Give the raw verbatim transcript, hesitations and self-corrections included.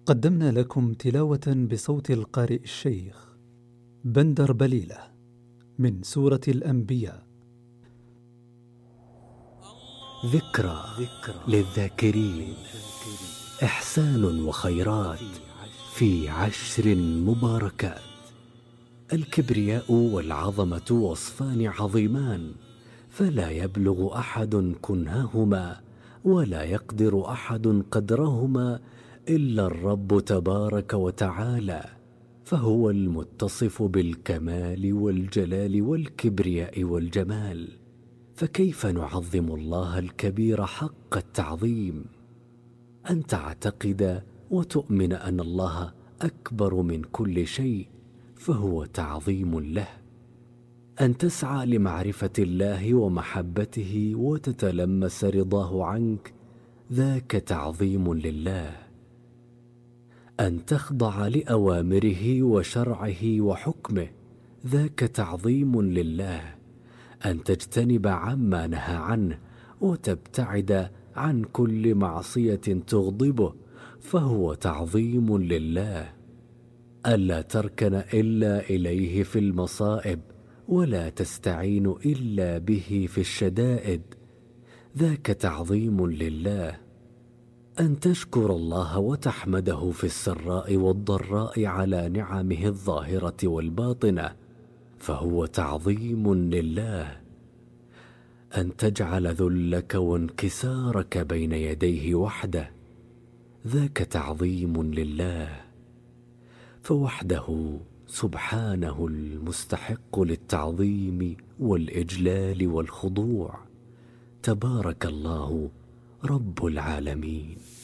قدمنا لكم تلاوة بصوت القارئ الشيخ بندر بليلة من سورة الأنبياء. ذكرى للذاكرين، إحسان وخيرات في عشر مباركات. الكبرياء والعظمة وصفان عظيمان، فلا يبلغ أحد كنههما ولا يقدر أحد قدرهما إلا الرب تبارك وتعالى، فهو المتصف بالكمال والجلال والكبرياء والجمال. فكيف نعظم الله الكبير حق التعظيم؟ أن تعتقد وتؤمن أن الله أكبر من كل شيء، فهو تعظيم له. أن تسعى لمعرفة الله ومحبته وتتلمس رضاه عنك، ذاك تعظيم لله. أن تخضع لأوامره وشرعه وحكمه، ذاك تعظيم لله. أن تجتنب عما نهى عنه وتبتعد عن كل معصية تغضبه، فهو تعظيم لله. ألا تركن إلا إليه في المصائب ولا تستعين إلا به في الشدائد، ذاك تعظيم لله. أن تشكر الله وتحمده في السراء والضراء على نعمه الظاهرة والباطنة، فهو تعظيم لله. أن تجعل ذلك وانكسارك بين يديه وحده، ذاك تعظيم لله. فوحده سبحانه المستحق للتعظيم والإجلال والخضوع، تبارك الله رب العالمين.